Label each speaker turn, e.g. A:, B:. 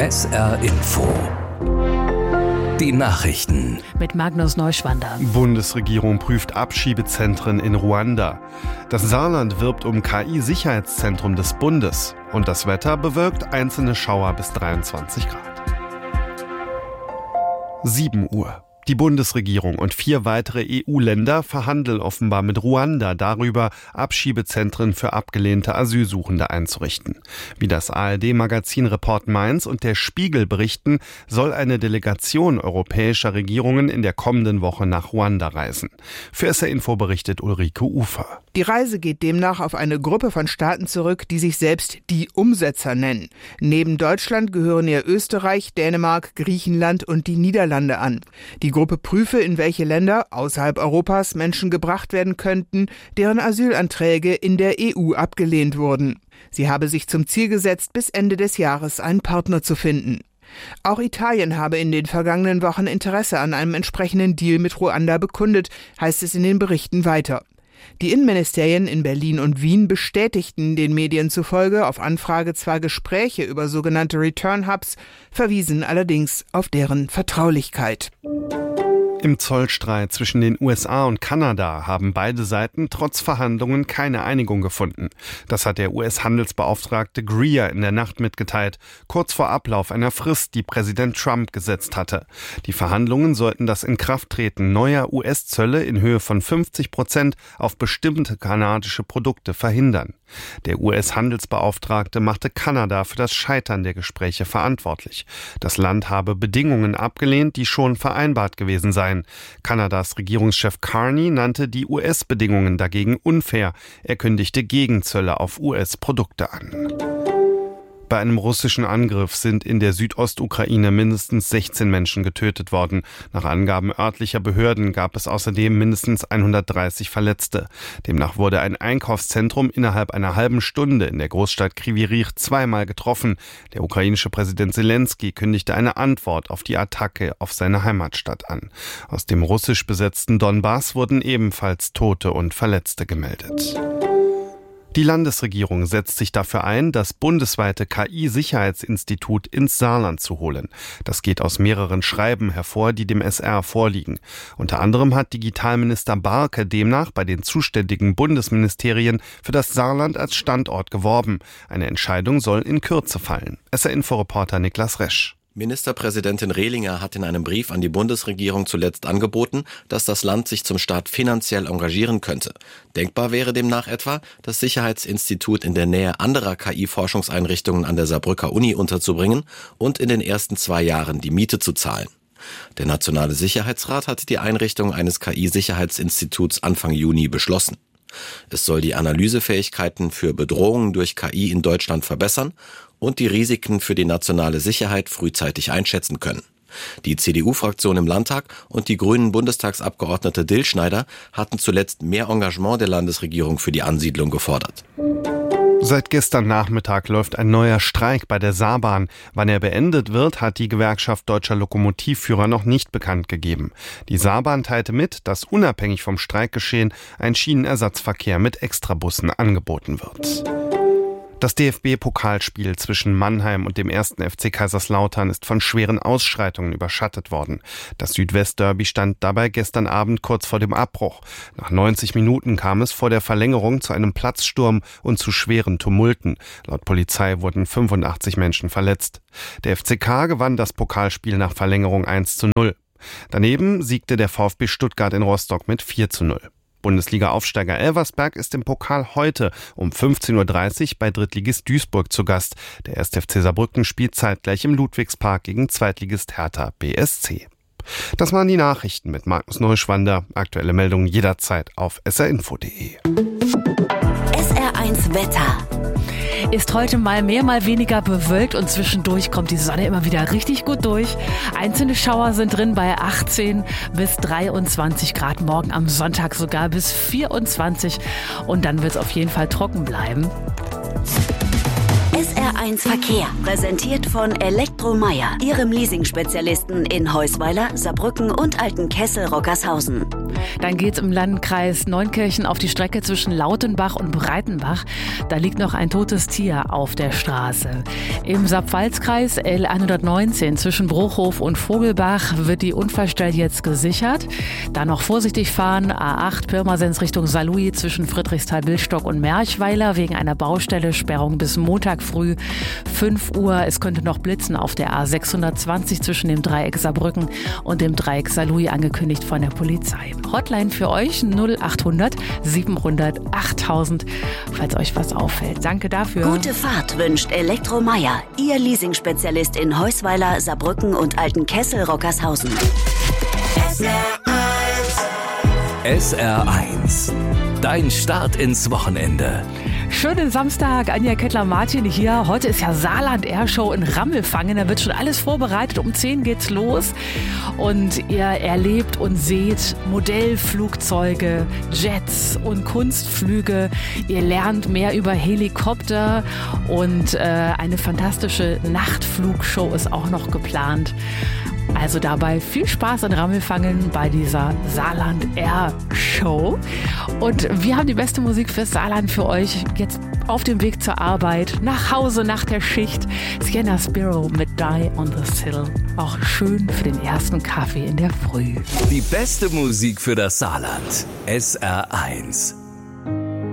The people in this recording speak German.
A: SR Info. Die Nachrichten.
B: Mit Magnus Neuschwander.
C: Bundesregierung prüft Abschiebezentren in Ruanda. Das Saarland wirbt um KI-Sicherheitszentrum des Bundes. Und das Wetter bewölkt einzelne Schauer bis 23 Grad. 7 Uhr. Die Bundesregierung und 4 weitere EU-Länder verhandeln offenbar mit Ruanda darüber, Abschiebezentren für abgelehnte Asylsuchende einzurichten. Wie das ARD-Magazin Report Mainz und der Spiegel berichten, soll eine Delegation europäischer Regierungen in der kommenden Woche nach Ruanda reisen. Für SR Info berichtet Ulrike Ufer.
D: Die Reise geht demnach auf eine Gruppe von Staaten zurück, die sich selbst die Umsetzer nennen. Neben Deutschland gehören ihr Österreich, Dänemark, Griechenland und die Niederlande an. Die Gruppe prüfe, in welche Länder außerhalb Europas Menschen gebracht werden könnten, deren Asylanträge in der EU abgelehnt wurden. Sie habe sich zum Ziel gesetzt, bis Ende des Jahres einen Partner zu finden. Auch Italien habe in den vergangenen Wochen Interesse an einem entsprechenden Deal mit Ruanda bekundet, heißt es in den Berichten weiter. Die Innenministerien in Berlin und Wien bestätigten den Medien zufolge auf Anfrage zwar Gespräche über sogenannte Return Hubs, verwiesen allerdings auf deren Vertraulichkeit.
C: Im Zollstreit zwischen den USA und Kanada haben beide Seiten trotz Verhandlungen keine Einigung gefunden. Das hat der US-Handelsbeauftragte Greer in der Nacht mitgeteilt, kurz vor Ablauf einer Frist, die Präsident Trump gesetzt hatte. Die Verhandlungen sollten das Inkrafttreten neuer US-Zölle in Höhe von 50% auf bestimmte kanadische Produkte verhindern. Der US-Handelsbeauftragte machte Kanada für das Scheitern der Gespräche verantwortlich. Das Land habe Bedingungen abgelehnt, die schon vereinbart gewesen seien. Kanadas Regierungschef Carney nannte die US-Bedingungen dagegen unfair. Er kündigte Gegenzölle auf US-Produkte an. Bei einem russischen Angriff sind in der Südostukraine mindestens 16 Menschen getötet worden. Nach Angaben örtlicher Behörden gab es außerdem mindestens 130 Verletzte. Demnach wurde ein Einkaufszentrum innerhalb einer halben Stunde in der Großstadt Kryvyi Rih zweimal getroffen. Der ukrainische Präsident Zelensky kündigte eine Antwort auf die Attacke auf seine Heimatstadt an. Aus dem russisch besetzten Donbass wurden ebenfalls Tote und Verletzte gemeldet. Die Landesregierung setzt sich dafür ein, das bundesweite KI-Sicherheitsinstitut ins Saarland zu holen. Das geht aus mehreren Schreiben hervor, die dem SR vorliegen. Unter anderem hat Digitalminister Barke demnach bei den zuständigen Bundesministerien für das Saarland als Standort geworben. Eine Entscheidung soll in Kürze fallen. SR-Info-Reporter Niklas Resch.
E: Ministerpräsidentin Rehlinger hat in einem Brief an die Bundesregierung zuletzt angeboten, dass das Land sich zum Start finanziell engagieren könnte. Denkbar wäre demnach etwa, das Sicherheitsinstitut in der Nähe anderer KI-Forschungseinrichtungen an der Saarbrücker Uni unterzubringen und in den ersten 2 Jahren die Miete zu zahlen. Der Nationale Sicherheitsrat hat die Einrichtung eines KI-Sicherheitsinstituts Anfang Juni beschlossen. Es soll die Analysefähigkeiten für Bedrohungen durch KI in Deutschland verbessern und die Risiken für die nationale Sicherheit frühzeitig einschätzen können. Die CDU-Fraktion im Landtag und die grünen Bundestagsabgeordnete Dillschneider hatten zuletzt mehr Engagement der Landesregierung für die Ansiedlung gefordert.
C: Seit gestern Nachmittag läuft ein neuer Streik bei der Saarbahn. Wann er beendet wird, hat die Gewerkschaft Deutscher Lokomotivführer noch nicht bekannt gegeben. Die Saarbahn teilte mit, dass unabhängig vom Streikgeschehen ein Schienenersatzverkehr mit Extrabussen angeboten wird. Das DFB-Pokalspiel zwischen Mannheim und dem 1. FC Kaiserslautern ist von schweren Ausschreitungen überschattet worden. Das Südwest-Derby stand dabei gestern Abend kurz vor dem Abbruch. Nach 90 Minuten kam es vor der Verlängerung zu einem Platzsturm und zu schweren Tumulten. Laut Polizei wurden 85 Menschen verletzt. Der FCK gewann das Pokalspiel nach Verlängerung 1:0. Daneben siegte der VfB Stuttgart in Rostock mit 4:0. Bundesliga-Aufsteiger Elversberg ist im Pokal heute um 15:30 Uhr bei Drittligist Duisburg zu Gast. Der 1. FC Saarbrücken spielt zeitgleich im Ludwigspark gegen Zweitligist Hertha BSC. Das waren die Nachrichten mit Magnus Neuschwander. Aktuelle Meldungen jederzeit auf srinfo.de.
B: SR1 Wetter. Ist heute mal mehr, mal weniger bewölkt und zwischendurch kommt die Sonne immer wieder richtig gut durch. Einzelne Schauer sind drin bei 18 bis 23 Grad, morgen am Sonntag sogar bis 24 und dann wird es auf jeden Fall trocken bleiben.
F: SR1 Verkehr, präsentiert von Elektromeyer, Ihrem Leasing-Spezialisten in Heusweiler, Saarbrücken und Altenkessel-Rockershausen.
B: Dann geht's im Landkreis Neunkirchen auf die Strecke zwischen Lautenbach und Breitenbach. Da liegt noch ein totes Tier auf der Straße. Im Saarpfalz-Kreis L119 zwischen Bruchhof und Vogelbach wird die Unfallstelle jetzt gesichert. Dann noch vorsichtig fahren, A8 Pirmasens Richtung Saarlouis zwischen Friedrichsthal-Billstock und Merchweiler wegen einer Baustelle, Sperrung bis Montag früh 5 Uhr. Es könnte noch blitzen auf der A620 zwischen dem Dreieck Saarbrücken und dem Dreieck Saarlouis, angekündigt von der Polizei. Hotline für euch 0800 700 8000, falls euch was auffällt. Danke dafür.
F: Gute Fahrt wünscht Elektromeyer, Ihr Leasing-Spezialist in Heusweiler, Saarbrücken und Altenkessel-Rockershausen.
A: SR1. Dein Start ins Wochenende.
B: Schönen Samstag, Anja Kettler-Martin hier. Heute ist ja Saarland-Airshow in Rammelfangen. Da wird schon alles vorbereitet. Um 10 geht's los. Und ihr erlebt und seht Modellflugzeuge, Jets und Kunstflüge. Ihr lernt mehr über Helikopter und eine fantastische Nachtflugshow ist auch noch geplant. Also dabei viel Spaß in Rammelfangen bei dieser Saarland Air Show. Und wir haben die beste Musik fürs Saarland für euch. Jetzt auf dem Weg zur Arbeit, nach Hause nach der Schicht. Sienna Spiro mit Die on the Sill. Auch schön für den ersten Kaffee in der Früh.
A: Die beste Musik für das Saarland. SR1.